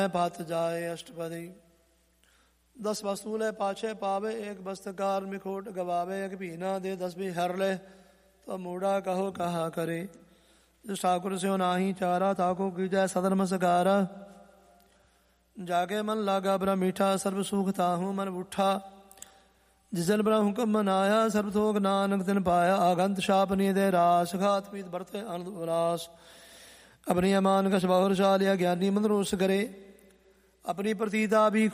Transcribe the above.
पत जाए अष्टपदी। 10 वस्तु ले पाछे पावे, एक बस्तकार मिखोट गवावे, एक भीना दे 10 भी हर ले, तो मूढ़ा कहो कहा करे। जिस ठाकुर से नाही चारा, ताको कीजै सदर्म सकारा। जागे मन लागा ब्रह्म मीठा, सर्व सुख ताहू मन उठा। जिसन ब्रह्म हुक्म मनाया, सर्व थोक नानक तिन पाया। आगंत शाप दे रास, खात पीत बरते आनंद उल्लास। अपनी अमान कछ बहुर चालिया, ज्ञानी मन रोस करे। अपनी प्रतीता भी